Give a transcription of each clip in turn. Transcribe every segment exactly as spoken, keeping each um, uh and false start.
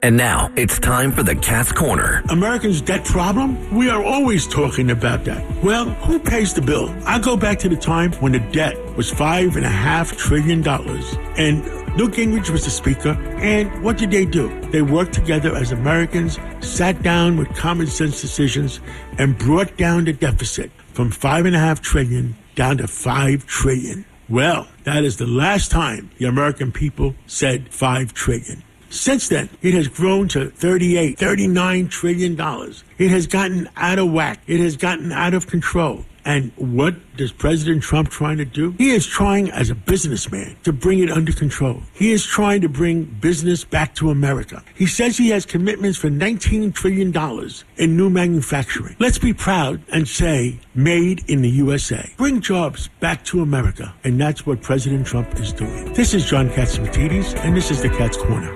And now it's time for the Cat's Corner. Americans' debt problem? We are always talking about that. Well, who pays the bill? I go back to the time when the debt was five and a half trillion dollars. And Newt Gingrich was the speaker. And what did they do? They worked together as Americans, sat down with common sense decisions, and brought down the deficit from five and a half trillion down to five trillion. Well, that is the last time the American people said five trillion. Since then, it has grown to thirty-eight, thirty-nine trillion dollars. It has gotten out of whack. It has gotten out of control. And what is President Trump trying to do? He is trying, as a businessman, to bring it under control. He is trying to bring business back to America. He says he has commitments for nineteen trillion dollars in new manufacturing. Let's be proud and say, made in the U S A. Bring jobs back to America. And that's what President Trump is doing. This is John Katsimatidis, and this is the Cat's Corner.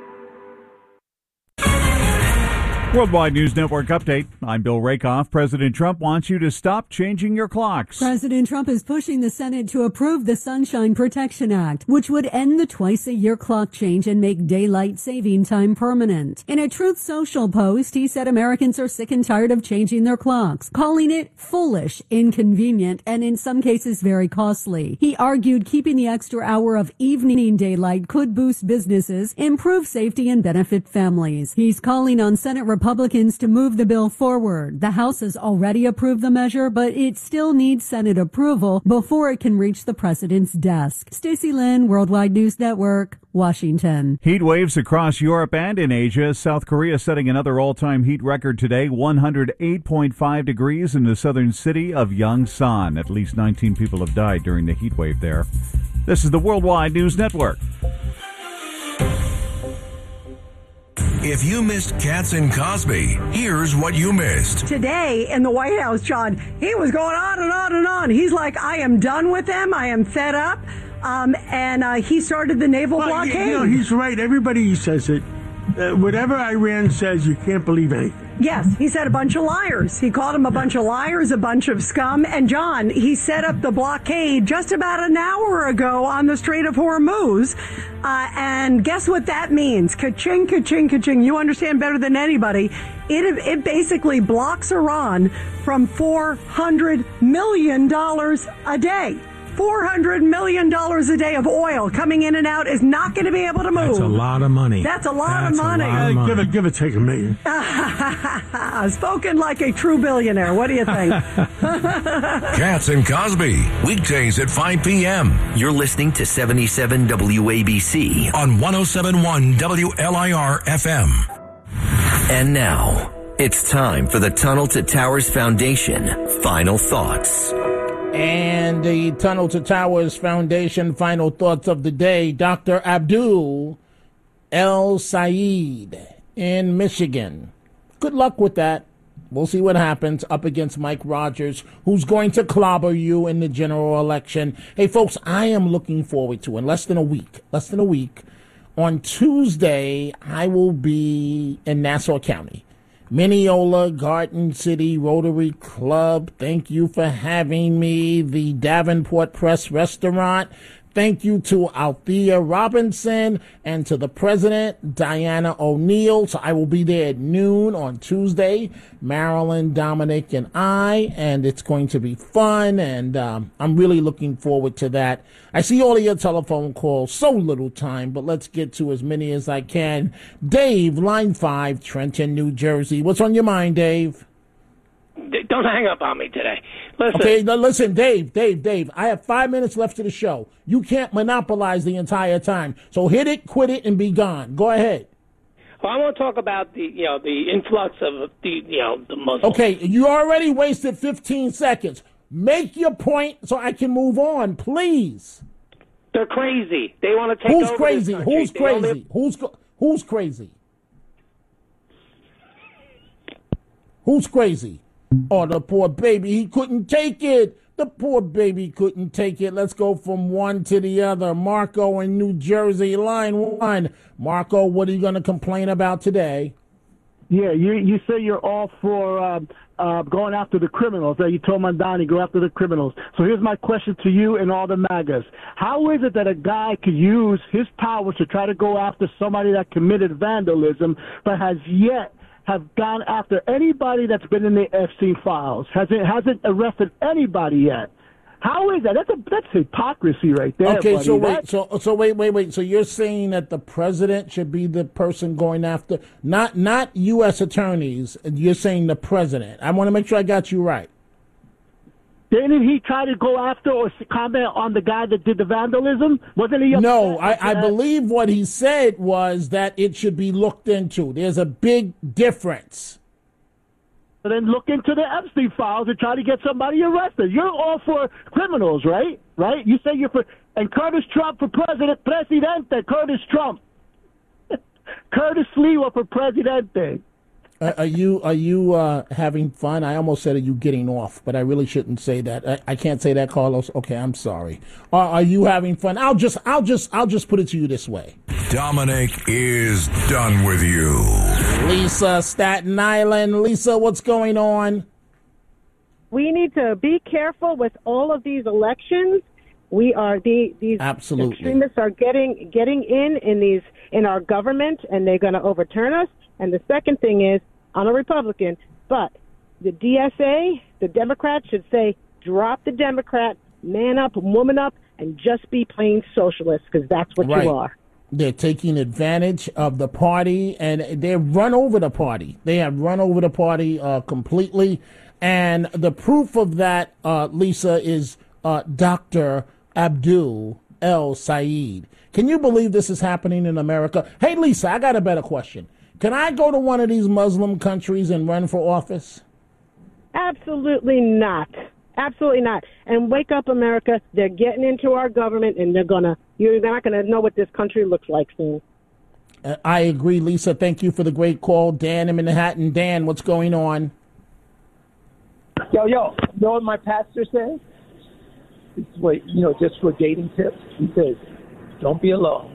Worldwide News Network update. I'm Bill Rakoff. President Trump wants you to stop changing your clocks. President Trump is pushing the Senate to approve the Sunshine Protection Act, which would end the twice-a-year clock change and make daylight saving time permanent. In a Truth Social post, he said Americans are sick and tired of changing their clocks, calling it foolish, inconvenient, and in some cases very costly. He argued keeping the extra hour of evening daylight could boost businesses, improve safety, and benefit families. He's calling on Senate Republicans to move the bill forward. The House has already approved the measure, but it still needs Senate approval before it can reach the president's desk. Stacey Lynn, Worldwide News Network, Washington. Heat waves across Europe and in Asia. South Korea setting another all-time heat record today, one hundred eight point five degrees in the southern city of Yongsan. At least nineteen people have died during the heat wave there. This is the Worldwide News Network. If you missed Katz and Cosby, here's what you missed. Today in the White House, John, he was going on and on and on. He's like, I am done with them. I am fed up. Um, and uh, he started the naval well, blockade. You know, he's right. Everybody says it. Uh, whatever Iran says, you can't believe anything. Yes, he said a bunch of liars. He called them a bunch of liars, a bunch of scum. And, John, he set up the blockade just about an hour ago on the Strait of Hormuz. Uh, and guess what that means? Ka-ching, ka-ching, ka-ching. You understand better than anybody. It, it basically blocks Iran from four hundred million dollars a day. four hundred million dollars a day of oil coming in and out is not going to be able to move. That's a lot of money. That's a lot That's of money. A lot of money. Uh, give it, give it, take a million. Spoken like a true billionaire. What do you think? Katz and Cosby, weekdays at five p.m. You're listening to seventy-seven W A B C on one oh seven point one W L I R F M. And now, it's time for the Tunnel to Towers Foundation Final Thoughts. And the Tunnel to Towers Foundation final thoughts of the day, Doctor Abdul El Sayed in Michigan. Good luck with that. We'll see what happens up against Mike Rogers, who's going to clobber you in the general election. Hey, folks, I am looking forward to, in less than a week, less than a week, on Tuesday, I will be in Nassau County. Mineola Garden City Rotary Club, thank you for having me. The Davenport Press Restaurant, thank you to Althea Robinson and to the president, Diana O'Neill. So I will be there at noon on Tuesday, Marilyn, Dominic, and I, and it's going to be fun, and um, I'm really looking forward to that. I see all of your telephone calls, so little time, but let's get to as many as I can. Dave, line five, Trenton, New Jersey. What's on your mind, Dave? Don't hang up on me today. Listen. Okay, now listen, Dave, Dave, Dave, I have five minutes left of the show. You can't monopolize the entire time. So hit it, quit it, and be gone. Go ahead. Well, I want to talk about the, you know, the influx of the, you know, the Muslims. Okay, you already wasted fifteen seconds. Make your point so I can move on, please. They're crazy. They want to take Who's over crazy? this country. Who's They crazy? only... Who's who's crazy? Who's crazy? Oh, the poor baby. He couldn't take it. The poor baby couldn't take it. Let's go from one to the other. Marco in New Jersey, line one. Marco, what are you going to complain about today? Yeah, you you say you're all for uh, uh, going after the criminals. That you told Mandani go after the criminals. So here's my question to you and all the MAGAs: how is it that a guy could use his powers to try to go after somebody that committed vandalism, but has yet have gone after anybody that's been in the Epstein files? Hasn't hasn't arrested anybody yet? How is that? That's a that's hypocrisy right there. Okay, buddy. so wait, That's, so so wait, wait, wait. So you're saying that the president should be the person going after, not not U S attorneys. You're saying the president. I want to make sure I got you right. Didn't he try to go after or comment on the guy that did the vandalism? Wasn't he? No, I, I believe what he said was that it should be looked into. There's a big difference. And then look into the Epstein files and try to get somebody arrested. You're all for criminals, right? Right? You say you're for, and Curtis Trump for president, presidente, Curtis Trump. Curtis Sliwa for presidente. Uh, are you are you uh, having fun? I almost said, are you getting off? But I really shouldn't say that. I, I can't say that, Carlos. Okay, I'm sorry. Are, are you having fun? I'll just I'll just I'll just put it to you this way. Dominic is done with you. Lisa, Staten Island. Lisa, what's going on? We need to be careful with all of these elections. We are the these Absolutely. extremists are getting getting in in these in our government, and they're going to overturn us. And the second thing is, I'm a Republican, but the D S A, the Democrats should say, drop the Democrat, man up, woman up, and just be plain socialist, because that's what Right. you are. They're taking advantage of the party, and they've run over the party. They have run over the party uh, completely. And the proof of that, uh, Lisa, is uh, Doctor Abdul El Sayed. Can you believe this is happening in America? Hey, Lisa, I got a better question. Can I go to one of these Muslim countries and run for office? Absolutely not. Absolutely not. And wake up, America. They're getting into our government, and they're gonna. You're not gonna know what this country looks like soon. Uh, I agree, Lisa. Thank you for the great call. Dan in Manhattan. Dan, what's going on? Yo, yo, you know what my pastor says? It's what, you know, just for dating tips. He says, don't be alone.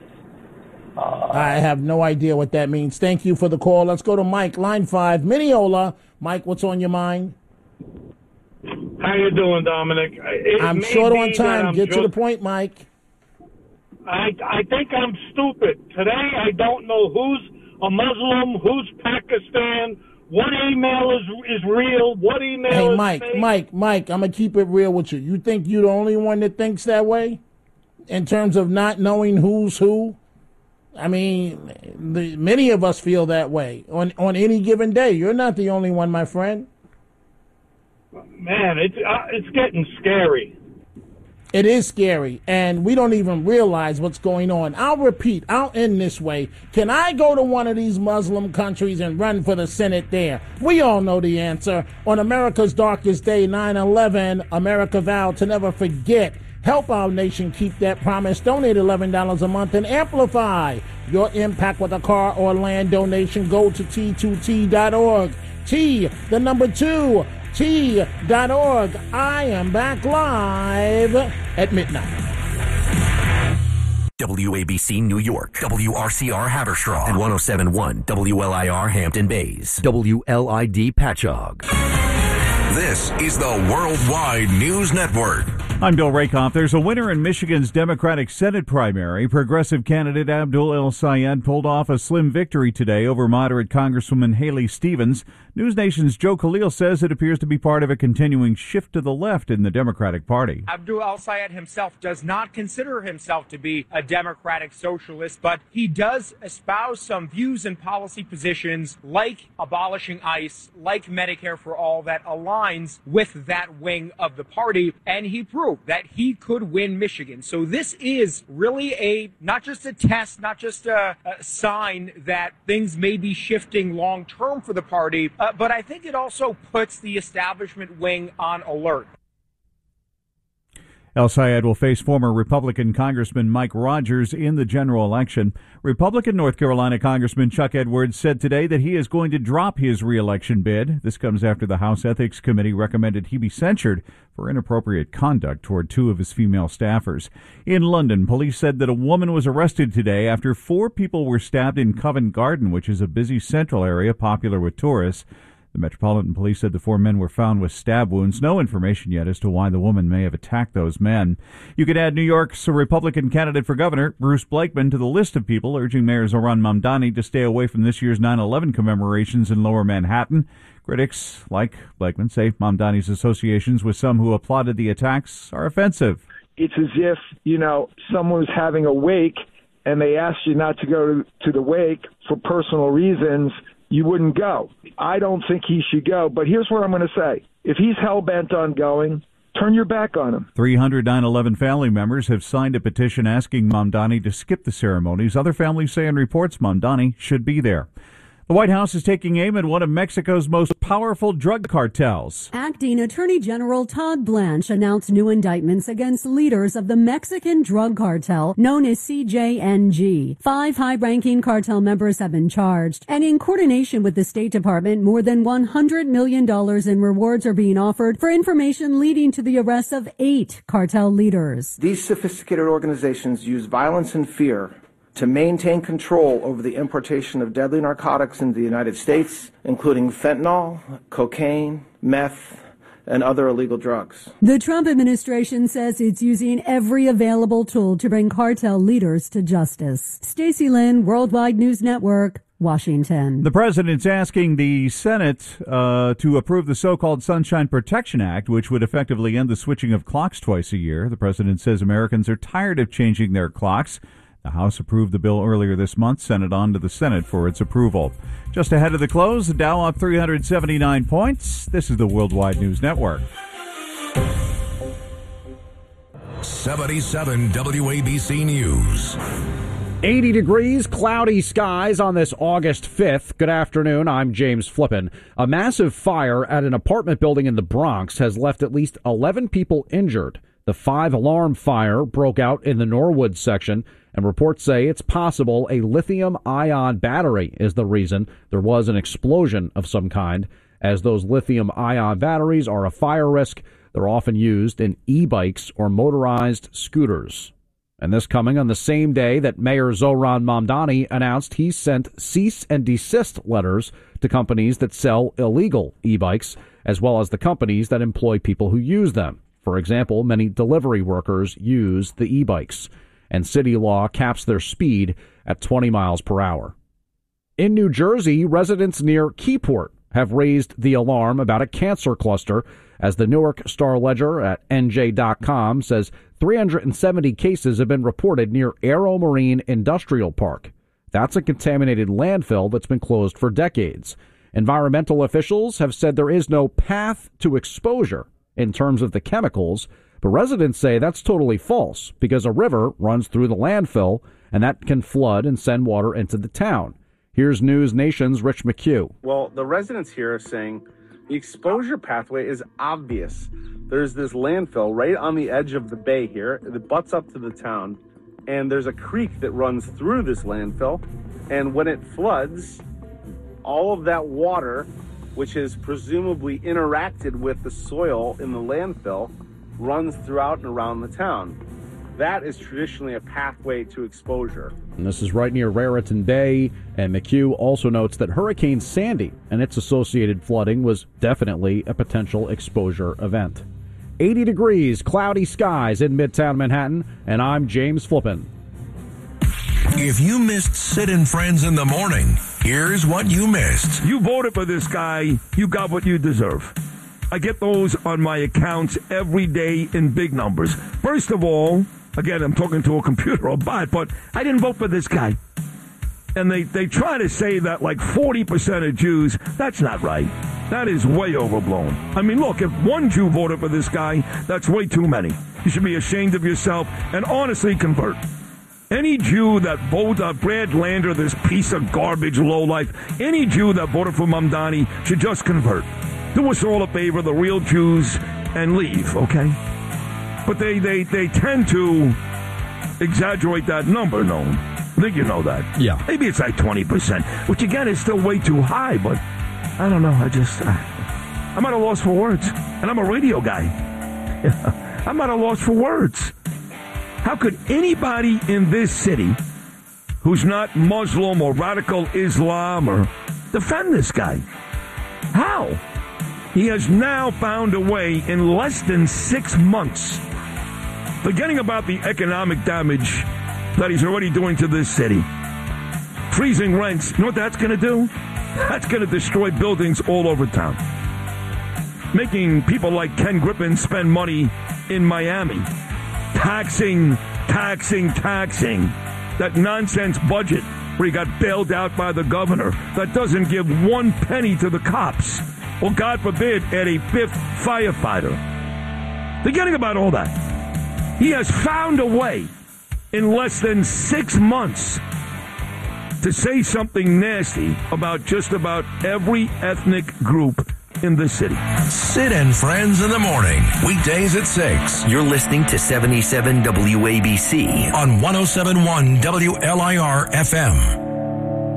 Uh, I have no idea what that means. Thank you for the call. Let's go to Mike, line five, Mineola. Mike, what's on your mind? How you doing, Dominic? It I'm may short be on that time. I'm Get just- to the point, Mike. I I think I'm stupid. Today I don't know who's a Muslim, who's Pakistan, what email is is real, what email Hey, is Mike, fake. Mike, Mike, I'm going to keep it real with you. You think you're the only one that thinks that way in terms of not knowing who's who? I mean, the, many of us feel that way on, on any given day. You're not the only one, my friend. Man, it's uh, it's getting scary. It is scary, and we don't even realize what's going on. I'll repeat, I'll end this way. Can I go to one of these Muslim countries and run for the Senate there? We all know the answer. On America's darkest day, nine eleven, America vowed to never forget. Help our nation keep that promise. Donate eleven dollars a month and amplify your impact with a car or land donation. Go to T two T dot org. T, the number two. T dot org. I am back live at midnight. W A B C New York, W R C R Haverstraw, and one oh seven point one W L I R Hampton Bays, W L I D Patchogue. This is the Worldwide News Network. I'm Bill Rakoff. There's a winner in Michigan's Democratic Senate primary. Progressive candidate Abdul El Sayed pulled off a slim victory today over moderate Congresswoman Haley Stevens. News Nation's Joe Khalil says it appears to be part of a continuing shift to the left in the Democratic Party. Abdul El Sayed himself does not consider himself to be a democratic socialist, but he does espouse some views and policy positions like abolishing ICE, like Medicare for all, that aligns with that wing of the party, and he proved that he could win Michigan. So this is really a, not just a test, not just a, a sign that things may be shifting long term for the party, uh, but I think it also puts the establishment wing on alert. El Sayed will face former Republican Congressman Mike Rogers in the general election. Republican North Carolina Congressman Chuck Edwards said today that he is going to drop his re-election bid. This comes after the House Ethics Committee recommended he be censured for inappropriate conduct toward two of his female staffers. In London, police said that a woman was arrested today after four people were stabbed in Covent Garden, which is a busy central area popular with tourists. The Metropolitan Police said the four men were found with stab wounds. No information yet as to why the woman may have attacked those men. You could add New York's Republican candidate for governor, Bruce Blakeman, to the list of people urging Mayor Zohran Mamdani to stay away from this year's nine eleven commemorations in Lower Manhattan. Critics, like Blakeman, say Mamdani's associations with some who applauded the attacks are offensive. It's as if, you know, someone was having a wake and they asked you not to go to the wake for personal reasons. You wouldn't go. I don't think he should go, but here's what I'm going to say. If he's hell-bent on going, turn your back on him. three hundred nine eleven family members have signed a petition asking Mamdani to skip the ceremonies. Other families say in reports Mamdani should be there. The White House is taking aim at one of Mexico's most powerful drug cartels. Acting Attorney General Todd Blanche announced new indictments against leaders of the Mexican drug cartel known as C J N G. Five high-ranking cartel members have been charged, and in coordination with the State Department, more than one hundred million dollars in rewards are being offered for information leading to the arrest of eight cartel leaders. These sophisticated organizations use violence and fear to maintain control over the importation of deadly narcotics into the United States, including fentanyl, cocaine, meth, and other illegal drugs. The Trump administration says it's using every available tool to bring cartel leaders to justice. Stacey Lynn, Worldwide News Network, Washington. The president's asking the Senate uh, to approve the so-called Sunshine Protection Act, which would effectively end the switching of clocks twice a year. The president says Americans are tired of changing their clocks. The House approved the bill earlier this month, sent it on to the Senate for its approval. Just ahead of the close, the Dow up three hundred seventy-nine points. This is the Worldwide News Network. seventy-seven W A B C News. eighty degrees, cloudy skies on this August fifth. Good afternoon, I'm James Flippin. A massive fire at an apartment building in the Bronx has left at least eleven people injured. The five-alarm fire broke out in the Norwood section, and reports say it's possible a lithium-ion battery is the reason there was an explosion of some kind. As those lithium-ion batteries are a fire risk, they're often used in e-bikes or motorized scooters. And this coming on the same day that Mayor Zohran Mamdani announced he sent cease and desist letters to companies that sell illegal e-bikes, as well as the companies that employ people who use them. For example, many delivery workers use the e-bikes, and city law caps their speed at twenty miles per hour. In New Jersey, residents near Keyport have raised the alarm about a cancer cluster, as the Newark Star-Ledger at N J dot com says three hundred seventy cases have been reported near Aero Marine Industrial Park. That's a contaminated landfill that's been closed for decades. Environmental officials have said there is no path to exposure in terms of the chemicals, but residents say that's totally false because a river runs through the landfill and that can flood and send water into the town. Here's News Nation's Rich McHugh. Well, the residents here are saying the exposure pathway is obvious. There's this landfill right on the edge of the bay here that butts up to the town, and there's a creek that runs through this landfill, and when it floods, all of that water, which has presumably interacted with the soil in the landfill, runs throughout and around the town. That is traditionally a pathway to exposure. And this is right near Raritan Bay, and McHugh also notes that Hurricane Sandy and its associated flooding was definitely a potential exposure event. eighty degrees, cloudy skies in Midtown Manhattan, and I'm James Flippin. If you missed Sid and Friends in the morning, here's what you missed. You voted for this guy, you got what you deserve. I get those on my accounts every day in big numbers. First of all, again, I'm talking to a computer or bot, but I didn't vote for this guy. And they, they try to say that like forty percent of Jews, that's not right. That is way overblown. I mean, look, if one Jew voted for this guy, that's way too many. You should be ashamed of yourself and honestly convert. Any Jew that voted uh, Brad Lander, this piece of garbage lowlife, any Jew that voted for Mamdani should just convert. Do us all a favor, the real Jews, and leave, okay? But they, they, they tend to exaggerate that number, no? I think you know that. Yeah. Maybe it's like twenty percent, which again is still way too high, but I don't know. I just, uh, I'm at a loss for words, and I'm a radio guy. I'm at a loss for words. How could anybody in this city who's not Muslim or radical Islam or defend this guy? How? He has now found a way in less than six months, forgetting about the economic damage that he's already doing to this city. Freezing rents, you know what that's going to do? That's going to destroy buildings all over town. Making people like Ken Griffin spend money in Miami. Taxing, taxing, taxing. That nonsense budget where he got bailed out by the governor that doesn't give one penny to the cops. Or, God forbid, add a fifth firefighter. Forgetting about all that. He has found a way in less than six months to say something nasty about just about every ethnic group in the city. Sid and Friends in the morning, weekdays at six. You're listening to seventy-seven W A B C on one oh seven point one W L I R F M.